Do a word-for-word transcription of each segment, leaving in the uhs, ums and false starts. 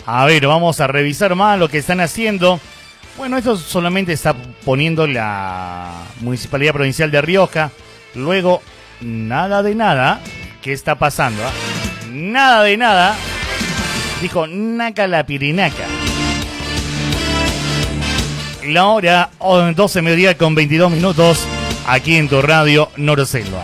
A ver, vamos a revisar más lo que están haciendo. Bueno, esto solamente está poniendo la Municipalidad Provincial de Rioja. Luego, nada de nada. ¿Qué está pasando? ¿Eh? Nada de nada. Dijo, naca la pirinaca. La hora doce mediodía con veintidós minutos. Aquí en tu radio Norselva.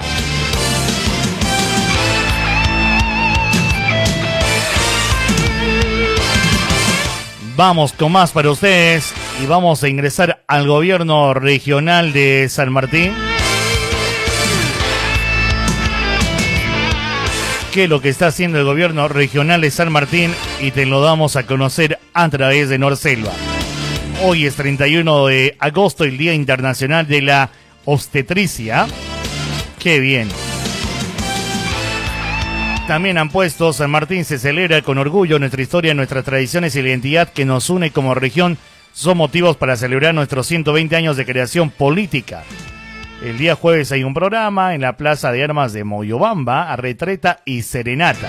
Vamos con más para ustedes y vamos a ingresar al gobierno regional de San Martín. ¿Qué es lo que está haciendo el gobierno regional de San Martín? Y te lo damos a conocer a través de Norselva. Hoy es treinta y uno de agosto, el Día Internacional de la Obstetricia. ¡Qué bien! También han puesto, San Martín se celebra con orgullo nuestra historia, nuestras tradiciones y la identidad que nos une como región. Son motivos para celebrar nuestros ciento veinte años de creación política. El día jueves hay un programa en la Plaza de Armas de Moyobamba, retreta y serenata.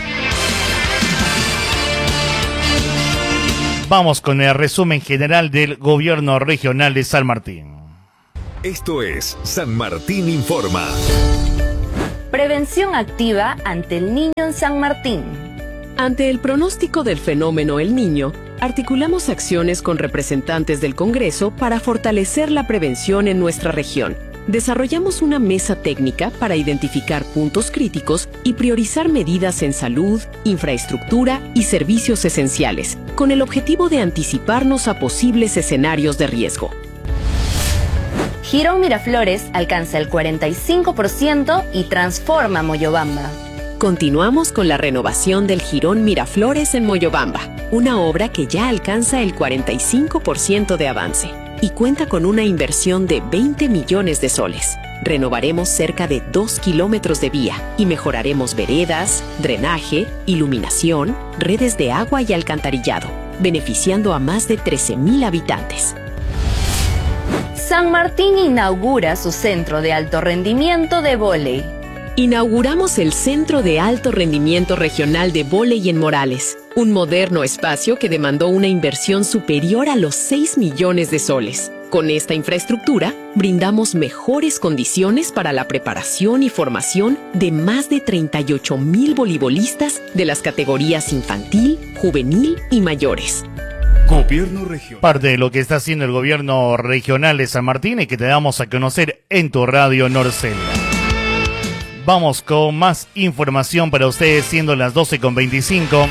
Vamos con el resumen general del gobierno regional de San Martín. Esto es San Martín Informa. Prevención activa ante el niño en San Martín. Ante el pronóstico del fenómeno El Niño, articulamos acciones con representantes del Congreso para fortalecer la prevención en nuestra región. Desarrollamos una mesa técnica para identificar puntos críticos y priorizar medidas en salud, infraestructura y servicios esenciales, con el objetivo de anticiparnos a posibles escenarios de riesgo. Jirón Miraflores alcanza el cuarenta y cinco por ciento y transforma Moyobamba. Continuamos con la renovación del Jirón Miraflores en Moyobamba, una obra que ya alcanza el cuarenta y cinco por ciento de avance y cuenta con una inversión de veinte millones de soles. Renovaremos cerca de dos kilómetros de vía y mejoraremos veredas, drenaje, iluminación, redes de agua y alcantarillado, beneficiando a más de trece mil habitantes. San Martín inaugura su centro de alto rendimiento de vóley. Inauguramos el Centro de Alto Rendimiento Regional de Vóley en Morales, un moderno espacio que demandó una inversión superior a los seis millones de soles. Con esta infraestructura, brindamos mejores condiciones para la preparación y formación de más de treinta y ocho mil voleibolistas de las categorías infantil, juvenil y mayores. Gobierno regional. Parte de lo que está haciendo el gobierno regional de San Martín y que te damos a conocer en tu radio Norselva. Vamos con más información para ustedes, siendo las doce con veinticinco,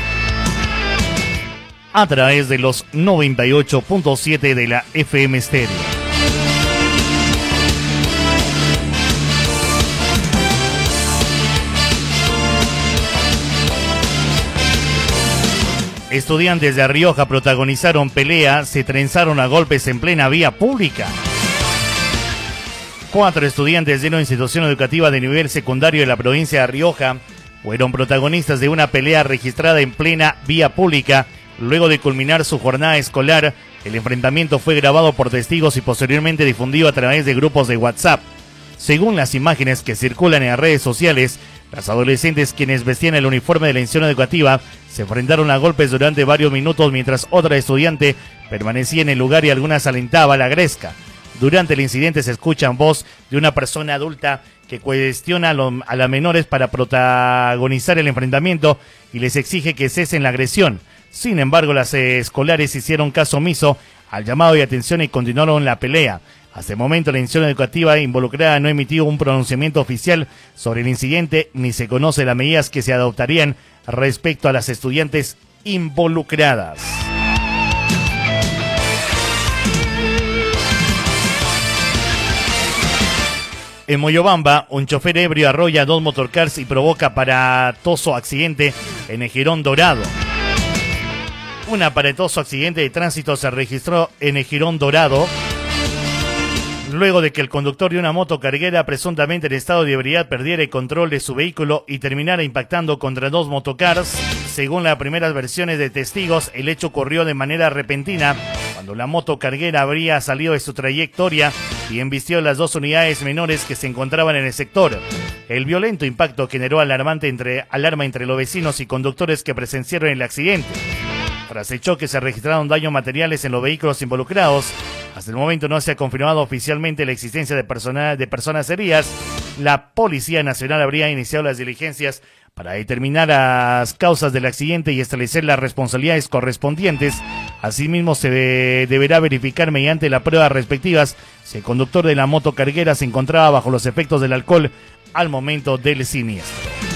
a través de los noventa y ocho punto siete de la F M Stereo. Estudiantes de Rioja protagonizaron pelea, se trenzaron a golpes en plena vía pública. Cuatro estudiantes de una institución educativa de nivel secundario de la provincia de Rioja fueron protagonistas de una pelea registrada en plena vía pública. Luego de culminar su jornada escolar, el enfrentamiento fue grabado por testigos y posteriormente difundido a través de grupos de WhatsApp. Según las imágenes que circulan en las redes sociales, las adolescentes, quienes vestían el uniforme de la institución educativa, se enfrentaron a golpes durante varios minutos mientras otra estudiante permanecía en el lugar y algunas alentaba la gresca. Durante el incidente se escucha en voz de una persona adulta que cuestiona a, lo, a las menores para protagonizar el enfrentamiento y les exige que cesen la agresión. Sin embargo, las eh, escolares hicieron caso omiso al llamado de atención y continuaron la pelea. Hasta el momento, la institución educativa involucrada no ha emitido un pronunciamiento oficial sobre el incidente ni se conoce las medidas que se adoptarían respecto a las estudiantes involucradas. En Moyobamba, un chofer ebrio arrolla dos motorcars y provoca aparatoso accidente en el Jirón Dorado. Un aparatoso accidente de tránsito se registró en el Jirón Dorado luego de que el conductor de una moto carguera presuntamente en estado de ebriedad perdiera el control de su vehículo y terminara impactando contra dos motocars. Según las primeras versiones de testigos, el hecho ocurrió de manera repentina cuando la moto carguera habría salido de su trayectoria y embistió las dos unidades menores que se encontraban en el sector. El violento impacto generó alarmante entre, alarma entre los vecinos y conductores que presenciaron el accidente. Tras el choque se registraron daños materiales en los vehículos involucrados. Hasta el momento no se ha confirmado oficialmente la existencia de, persona, de personas heridas. La Policía Nacional habría iniciado las diligencias para determinar las causas del accidente y establecer las responsabilidades correspondientes. Asimismo, se de, deberá verificar mediante las pruebas respectivas si el conductor de la moto carguera se encontraba bajo los efectos del alcohol al momento del siniestro.